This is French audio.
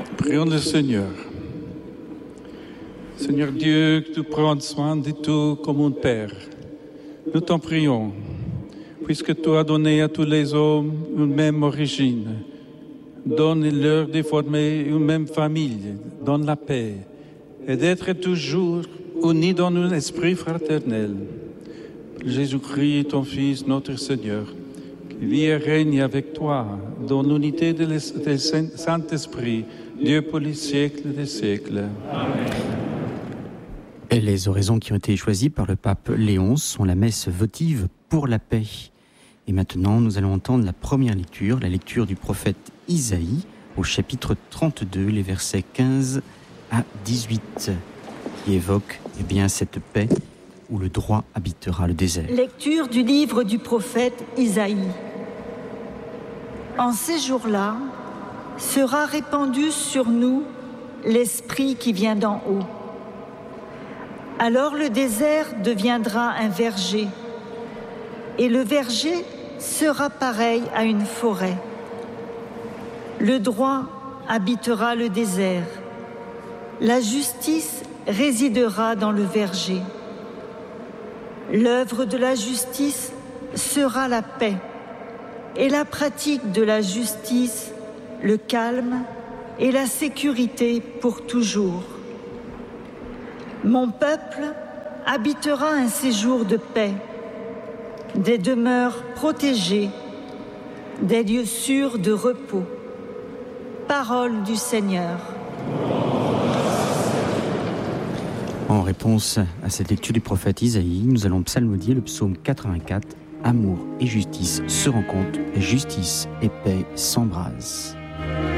Prions le Seigneur. Seigneur Dieu, que tu prends soin de tout comme un Père. Nous t'en prions, puisque tu as donné à tous les hommes une même origine. Donne-leur de former une même famille, dans la paix, et d'être toujours unis dans un esprit fraternel. Jésus-Christ, ton Fils, notre Seigneur, qui vit et règne avec toi dans l'unité du Saint-Esprit, Dieu pour les siècles des siècles. Amen. Et les oraisons qui ont été choisies par le pape Léon sont la messe votive pour la paix. Et maintenant, nous allons entendre la première lecture, la lecture du prophète Isaïe, au chapitre 32, les versets 15 à 18, qui évoque cette paix où le droit habitera le désert. Lecture du livre du prophète Isaïe. En ces jours-là, sera répandu sur nous l'esprit qui vient d'en haut. Alors le désert deviendra un verger, et le verger sera pareil à une forêt. Le droit habitera le désert, la justice résidera dans le verger. L'œuvre de la justice sera la paix, et la pratique de la justice, le calme et la sécurité pour toujours. Mon peuple habitera un séjour de paix, des demeures protégées, des lieux sûrs de repos. Parole du Seigneur. En réponse à cette lecture du prophète Isaïe, nous allons psalmodier le psaume 84. Amour et justice se rencontrent, et justice et paix s'embrasent.